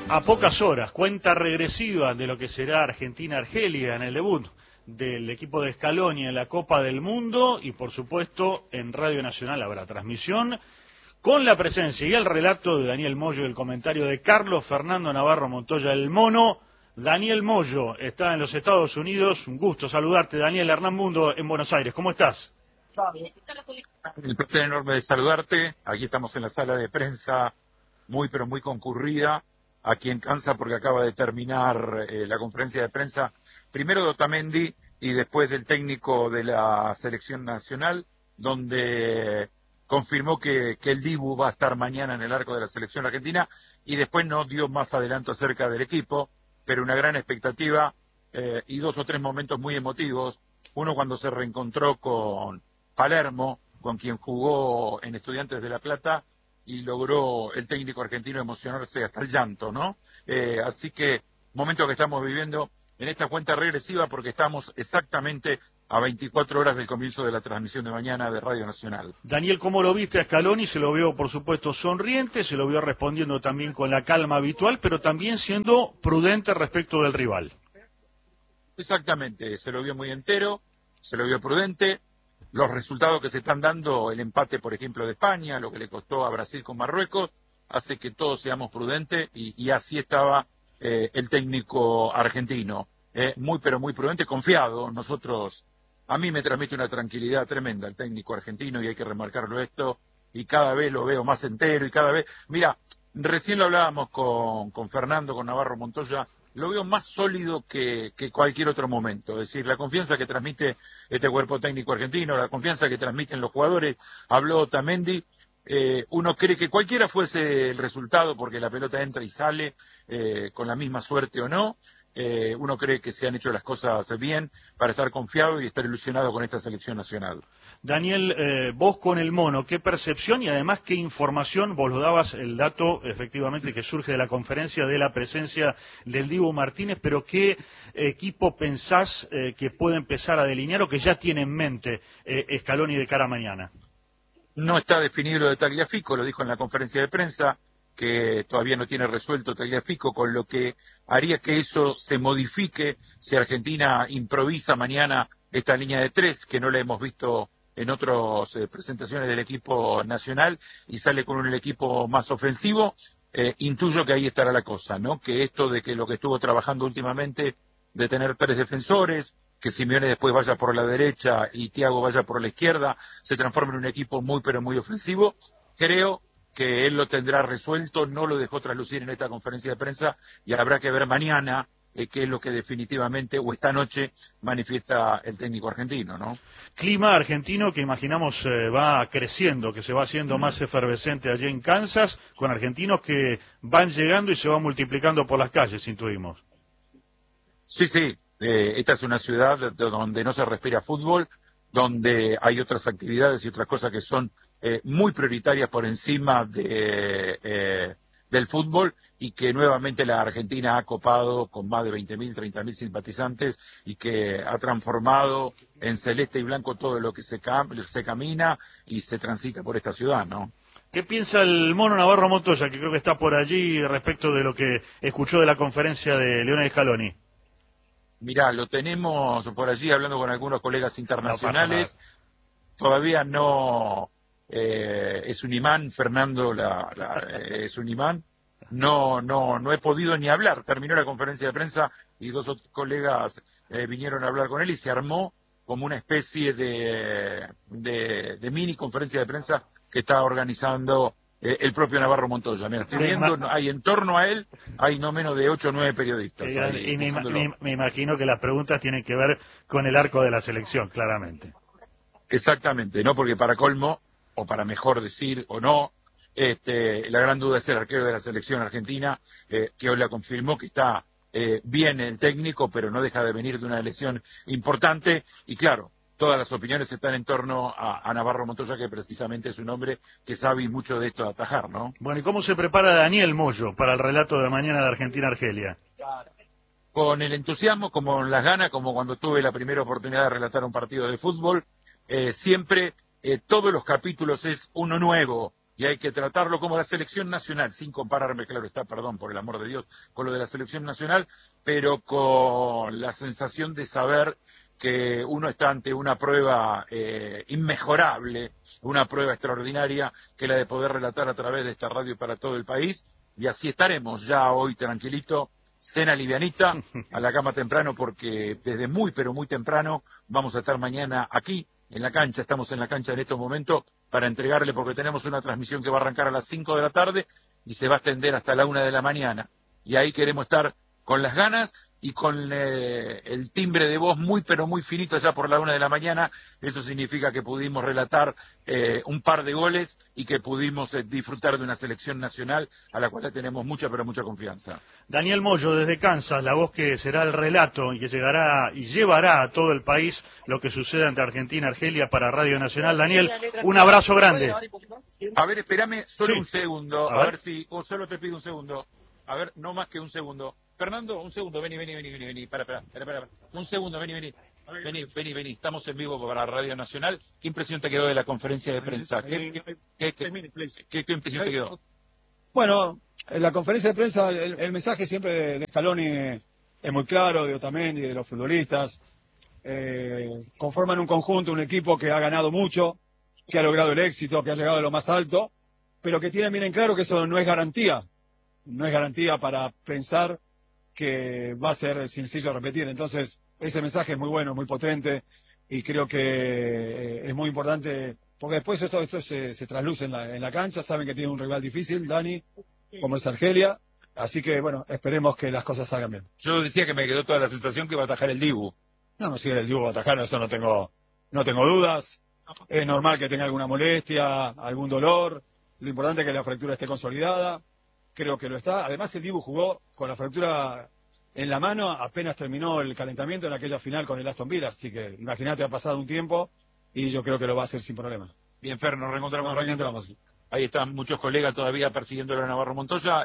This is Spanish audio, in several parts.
A pocas horas, cuenta regresiva de lo que será Argentina-Argelia en el debut del equipo de Scaloni en la Copa del Mundo, y por supuesto en Radio Nacional habrá transmisión con la presencia y el relato de Daniel Moyo y el comentario de Carlos Fernando Navarro Montoya, el Mono. Daniel Moyo está en los Estados Unidos. Un gusto saludarte, Daniel. Hernán Mundo en Buenos Aires. ¿Cómo estás? El placer enorme de saludarte. Aquí estamos en la sala de prensa muy pero muy concurrida aquí en Kansas, porque acaba de terminar la conferencia de prensa, primero de Otamendi y después del técnico de la selección nacional, donde confirmó que el Dibu va a estar mañana en el arco de la selección argentina, y después no dio más adelanto acerca del equipo, pero una gran expectativa y dos o tres momentos muy emotivos. Uno cuando se reencontró con Palermo, con quien jugó en Estudiantes de La Plata, y logró el técnico argentino emocionarse hasta el llanto, ¿no? Así que, momento que estamos viviendo en esta cuenta regresiva, porque estamos exactamente a 24 horas del comienzo de la transmisión de mañana de Radio Nacional. Daniel, ¿cómo lo viste a Scaloni? Se lo vio, por supuesto, sonriente, se lo vio respondiendo también con la calma habitual, pero también siendo prudente respecto del rival. Exactamente, se lo vio muy entero, se lo vio prudente. Los resultados que se están dando, el empate, por ejemplo, de España, lo que le costó a Brasil con Marruecos, hace que todos seamos prudentes, y así estaba el técnico argentino. Muy, pero muy prudente, confiado. A mí me transmite una tranquilidad tremenda el técnico argentino, y hay que remarcarlo esto, y cada vez lo veo más entero, y cada vez... Mira, recién lo hablábamos con Fernando, con Navarro Montoya, lo veo más sólido que cualquier otro momento. Es decir, la confianza que transmite este cuerpo técnico argentino, la confianza que transmiten los jugadores. Habló Otamendi, uno cree que cualquiera fuese el resultado, porque la pelota entra y sale con la misma suerte o no. Uno cree que se han hecho las cosas bien para estar confiado y estar ilusionado con esta selección nacional. Daniel, vos con el Mono, ¿qué percepción y además qué información? Vos lo dabas el dato, efectivamente, que surge de la conferencia de la presencia del Dibu Martínez, pero ¿qué equipo pensás que puede empezar a delinear o que ya tiene en mente Scaloni de cara a mañana? No está definido lo de Tagliafico, lo dijo en la conferencia de prensa, que todavía no tiene resuelto Tagliafico, con lo que haría que eso se modifique si Argentina improvisa mañana esta línea de tres, que no la hemos visto en otras presentaciones del equipo nacional, y sale con un equipo más ofensivo. Intuyo que ahí estará la cosa, ¿no? Que esto de que lo que estuvo trabajando últimamente, de tener tres defensores, que Simeone después vaya por la derecha y Thiago vaya por la izquierda, se transforme en un equipo muy pero muy ofensivo. Creo que él lo tendrá resuelto, no lo dejó traslucir en esta conferencia de prensa, y habrá que ver mañana qué es lo que definitivamente, o esta noche, manifiesta el técnico argentino, ¿no? Clima argentino que imaginamos va creciendo, que se va haciendo más efervescente allí en Kansas, con argentinos que van llegando y se van multiplicando por las calles, intuimos. Sí, sí, esta es una ciudad donde no se respira fútbol, donde hay otras actividades y otras cosas que son muy prioritarias por encima del fútbol, y que nuevamente la Argentina ha copado con más de 20.000, 30.000 simpatizantes, y que ha transformado en celeste y blanco todo lo que se camina y se transita por esta ciudad, ¿no? ¿Qué piensa el Mono Navarro Montoya, que creo que está por allí, respecto de lo que escuchó de la conferencia de Lionel Scaloni? Mirá, lo tenemos por allí hablando con algunos colegas internacionales. No pasa nada. Todavía no es un imán, Fernando es un imán. No he podido ni hablar. Terminó la conferencia de prensa y dos otros colegas vinieron a hablar con él, y se armó como una especie de mini conferencia de prensa que está organizando el propio Navarro Montoya. Mira, estoy viendo, hay en torno a él, hay no menos de 8 o 9 periodistas. Y me imagino que las preguntas tienen que ver con el arco de la selección, claramente. Exactamente, ¿no? Porque para colmo, o para mejor decir, o no, la gran duda es el arquero de la selección argentina, que hoy la confirmó que está bien el técnico, pero no deja de venir de una lesión importante. Y claro, todas las opiniones están en torno a Navarro Montoya, que precisamente es un hombre que sabe mucho de esto de atajar, ¿no? Bueno, ¿y cómo se prepara Daniel Moyo para el relato de mañana de Argentina-Argelia? Con el entusiasmo, como las ganas, como cuando tuve la primera oportunidad de relatar un partido de fútbol. Siempre, todos los capítulos es uno nuevo, y hay que tratarlo como la selección nacional, sin compararme, claro está, perdón, por el amor de Dios, con lo de la selección nacional, pero con la sensación de saber que uno está ante una prueba inmejorable, una prueba extraordinaria, que es la de poder relatar a través de esta radio para todo el país, y así estaremos ya hoy tranquilito, cena livianita, a la cama temprano, porque desde muy, pero muy temprano vamos a estar mañana aquí, en la cancha, estamos en la cancha en estos momentos, para entregarle, porque tenemos una transmisión que va a arrancar a las 5 de la tarde y se va a extender hasta la 1 de la mañana. Y ahí queremos estar con las ganas y con el timbre de voz muy, pero muy finito ya por la 1 de la mañana. Eso significa que pudimos relatar un par de goles y que pudimos disfrutar de una selección nacional a la cual le tenemos mucha, pero mucha confianza. Daniel Moyo, desde Kansas, la voz que será el relato y que llegará y llevará a todo el país lo que sucede ante Argentina, Argelia para Radio Nacional. Daniel, un abrazo grande. A ver, espérame solo Sí. un segundo, A ver. a ver si, o solo te pido un segundo. A ver, no más que un segundo. Fernando, un segundo, vení, para. Un segundo, vení. Vení. Estamos en vivo para Radio Nacional. ¿Qué impresión te quedó de la conferencia de prensa? ¿Qué impresión te quedó? Bueno, en la conferencia de prensa el mensaje siempre de Scaloni es muy claro, de Otamendi, de los futbolistas. Conforman un conjunto, un equipo que ha ganado mucho, que ha logrado el éxito, que ha llegado a lo más alto, pero que tienen bien en claro que eso no es garantía. No es garantía para pensar que va a ser sencillo repetir. Entonces, ese mensaje es muy bueno, muy potente, y creo que es muy importante, porque después esto se trasluce en la cancha. Saben que tiene un rival difícil, Dani, como es Argelia, así que bueno, esperemos que las cosas salgan bien. Yo decía que me quedó toda la sensación que va a atajar el Dibu. No, si el Dibu va a atajar, eso no tengo dudas. Es normal que tenga alguna molestia, algún dolor. Lo importante es que la fractura esté consolidada. Creo que lo está. Además, el Dibu jugó con la fractura en la mano apenas terminó el calentamiento en aquella final con el Aston Villa. Así que imagínate, ha pasado un tiempo y yo creo que lo va a hacer sin problema. Bien, Fer, nos reencontramos. Nos reencontramos. Ahí están muchos colegas todavía persiguiéndolo a Navarro Montoya.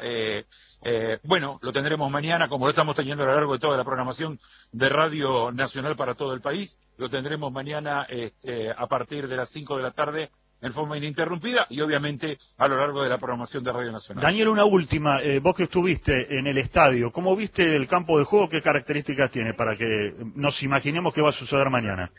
Bueno, lo tendremos mañana, como lo estamos teniendo a lo largo de toda la programación de Radio Nacional para todo el país. Lo tendremos mañana a partir de las 5 de la tarde en forma ininterrumpida y obviamente a lo largo de la programación de Radio Nacional. Daniel, una última. Vos que estuviste en el estadio, ¿cómo viste el campo de juego? ¿Qué características tiene para que nos imaginemos qué va a suceder mañana?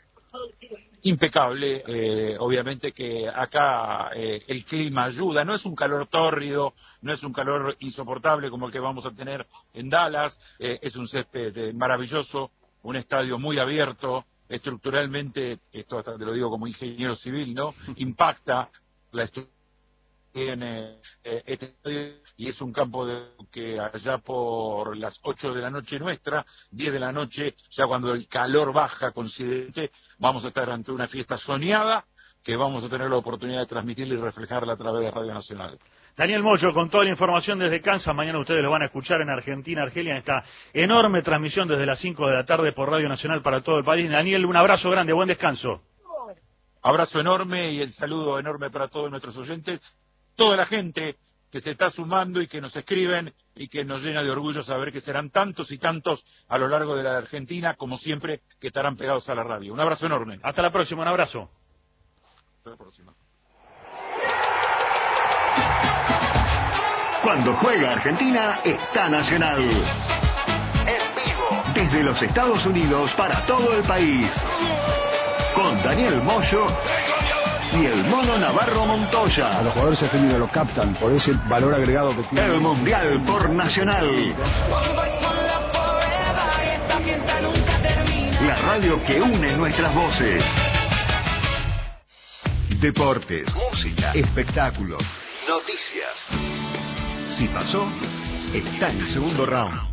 Impecable, obviamente que acá el clima ayuda, no es un calor tórrido, no es un calor insoportable como el que vamos a tener en Dallas, es un césped maravilloso, un estadio muy abierto, estructuralmente, esto hasta te lo digo como ingeniero civil, ¿no? Impacta la estructura tiene este estadio, y es un campo que allá por las 8 de la noche nuestra, 10 de la noche, ya cuando el calor baja considerablemente, vamos a estar ante una fiesta soñada que vamos a tener la oportunidad de transmitirla y reflejarla a través de Radio Nacional. Daniel Moyo, con toda la información desde Kansas. Mañana ustedes lo van a escuchar en Argentina, Argelia, en esta enorme transmisión desde las 5 de la tarde por Radio Nacional para todo el país. Daniel, un abrazo grande, buen descanso. Abrazo enorme y el saludo enorme para todos nuestros oyentes, toda la gente que se está sumando y que nos escriben y que nos llena de orgullo saber que serán tantos y tantos a lo largo de la Argentina, como siempre, que estarán pegados a la radio. Un abrazo enorme. Hasta la próxima, un abrazo. Hasta la próxima. Cuando juega Argentina, está Nacional. En vivo. Desde los Estados Unidos para todo el país. Con Daniel Moyo y el Mono Navarro Montoya. A los jugadores argentinos lo captan por ese valor agregado que tiene. El Mundial por Nacional. La radio que une nuestras voces. Deportes, música, espectáculos, noticias. Si pasó, está en el segundo round.